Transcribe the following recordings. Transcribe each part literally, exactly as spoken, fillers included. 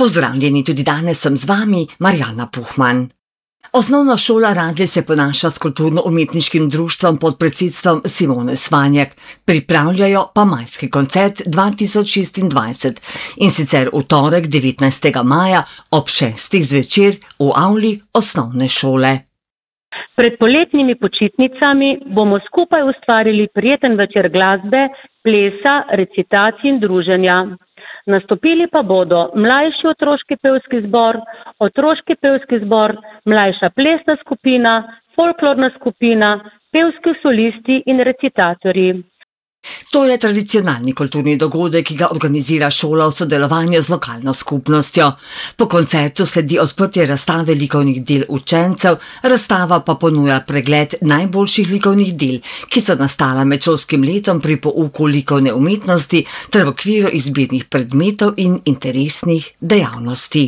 Pozdravljeni, tudi danes sem z vami, Marjana Puhman. Osnovna šola Radlje se ponaša s kulturno-umetniškim društvom pod predsedstvom Simone Svanjak, pripravljajo pa majski koncert dva tisoč šestindvajset in sicer v torek devetnajstega maja ob šestih zvečer v avli osnovne šole. Pred poletnimi počitnicami bomo skupaj ustvarili prijeten večer glasbe, plesa, recitacij in druženja. Nastopili pa bodo mlajši otroški pevski zbor, otroški pevski zbor, mlajša plesna skupina, folklorna skupina, pevski solisti in recitatorji. To je tradicionalni kulturni dogodek, ki ga organizira šola v sodelovanju z lokalno skupnostjo. Po koncertu sledi odprtje razstave likovnih del učencev, razstava pa ponuja pregled najboljših likovnih del, ki so nastala med šolskim letom pri pouku likovne umetnosti ter v okviru izbirnih predmetov in interesnih dejavnosti.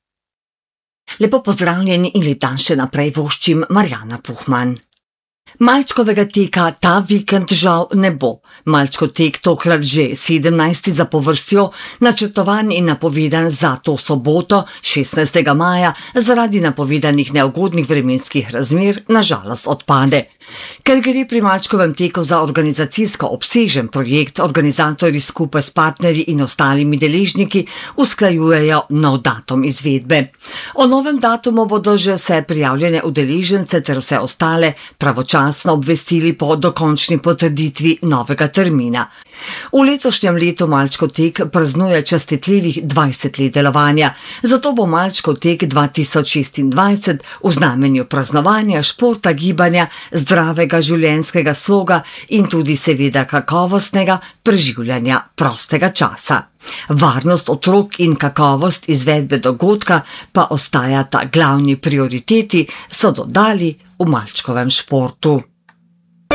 Lepo pozdravljeni in lep dan še naprej voščim, Marjana Puhman. Malčkovega teka ta vikend žal ne bo. Malčkov tek tokrat že sedemnajsti zapovrstjo, načrtovan in napovedan za to soboto, šestnajstega maja, zaradi napovedanih neugodnih vremenskih razmer na žalost odpade. Ker gre pri Malčkovem teku za organizacijsko obsežen projekt, organizatorji skupaj s partnerji in ostalimi deležniki usklajujejo nov datum izvedbe. O novem datumu bodo že vse prijavljene udeležence ter vse ostale pravočasno obvestili po dokončni potrditvi novega termina. V letošnjem letu Malčkov tek praznuje častitljivih dvajset let delovanja, zato bo Malčkov tek dva tisoč šestindvajset v znamenju praznovanja, športa, gibanja, zdravega življenjskega sloga in tudi seveda kakovostnega preživljanja prostega časa. Varnost otrok in kakovost izvedbe dogodka pa ostajata glavni prioriteti, so dodali v Malčkovem športu.